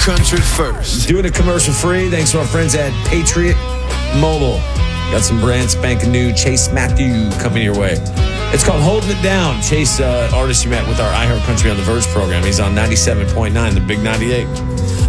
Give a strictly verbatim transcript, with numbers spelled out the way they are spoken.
country first. Doing it commercial free. Thanks to our friends at Patriot Mobile. Got some brand spanking new Chase Matthew coming your way. It's called Holding It Down. Chase, uh, artist you met with our iHeart Country on the Verge program. He's on ninety-seven point nine, the Big ninety-eight.